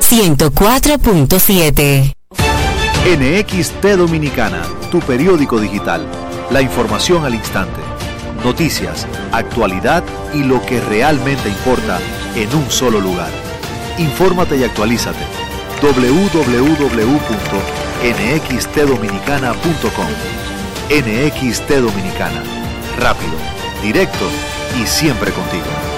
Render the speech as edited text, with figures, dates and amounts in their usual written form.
104.7. NXT Dominicana, tu periódico digital. La información al instante. Noticias, actualidad y lo que realmente importa en un solo lugar. Infórmate y actualízate. www.nxtdominicana.com. NXT Dominicana. Rápido, directo y siempre contigo.